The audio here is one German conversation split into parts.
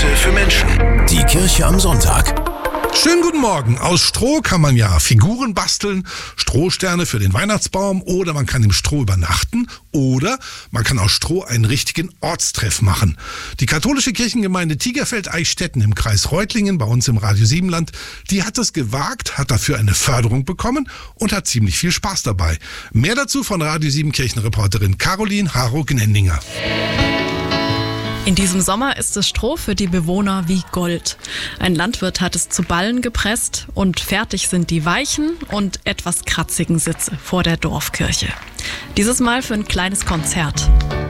Orte für Menschen. Die Kirche am Sonntag. Schönen guten Morgen. Aus Stroh kann man ja Figuren basteln, Strohsterne für den Weihnachtsbaum, oder man kann im Stroh übernachten, oder man kann aus Stroh einen richtigen Ortstreff machen. Die katholische Kirchengemeinde Tigerfeld-Eichstätten im Kreis Reutlingen bei uns im Radio Siebenland, die hat das gewagt, hat dafür eine Förderung bekommen und hat ziemlich viel Spaß dabei. Mehr dazu von Radio 7 Kirchenreporterin Caroline Haro-Gnendinger. In diesem Sommer ist das Stroh für die Bewohner wie Gold. Ein Landwirt hat es zu Ballen gepresst und fertig sind die weichen und etwas kratzigen Sitze vor der Dorfkirche. Dieses Mal für ein kleines Konzert.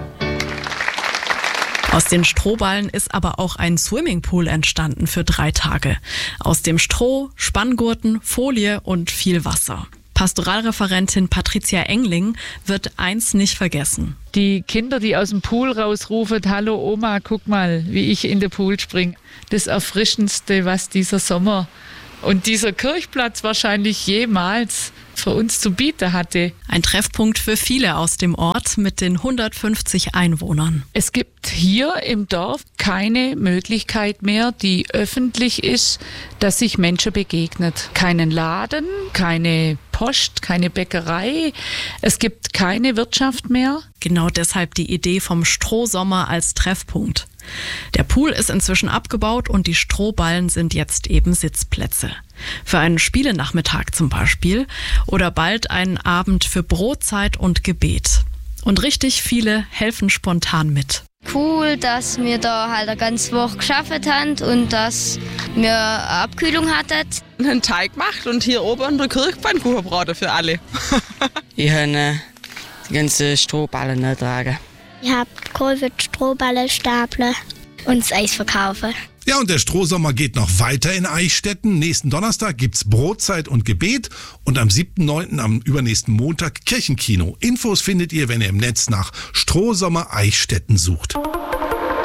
Aus den Strohballen ist aber auch ein Swimmingpool entstanden für 3 Tage. Aus dem Stroh, Spanngurten, Folie und viel Wasser. Pastoralreferentin Patricia Engling wird eins nicht vergessen. Die Kinder, die aus dem Pool rausrufen, hallo Oma, guck mal, wie ich in den Pool springe. Das Erfrischendste, was dieser Sommer und dieser Kirchplatz wahrscheinlich jemals für uns zu bieten hatte. Ein Treffpunkt für viele aus dem Ort mit den 150 Einwohnern. Es gibt hier im Dorf keine Möglichkeit mehr, die öffentlich ist, dass sich Menschen begegnet. Keinen Laden, keine Post, keine Bäckerei. Es gibt keine Wirtschaft mehr. Genau deshalb die Idee vom Strohsommer als Treffpunkt. Der Pool ist inzwischen abgebaut und die Strohballen sind jetzt eben Sitzplätze. Für einen Spielenachmittag zum Beispiel oder bald einen Abend für Brotzeit und Gebet. Und richtig viele helfen spontan mit. Cool, dass wir da halt eine ganze Woche geschafft haben und dass wir eine Abkühlung hatten. Einen Teig gemacht und hier oben in der Kirche Pfannkuchenbraten für alle. Ich habe die ganzen Strohballen ertragen. Ich habe große Strohballen stapeln und das Eis verkaufen. Ja, und der Strohsommer geht noch weiter in Eichstätten. Nächsten Donnerstag gibt's Brotzeit und Gebet und am 7.9., am übernächsten Montag, Kirchenkino. Infos findet ihr, wenn ihr im Netz nach Strohsommer Eichstätten sucht.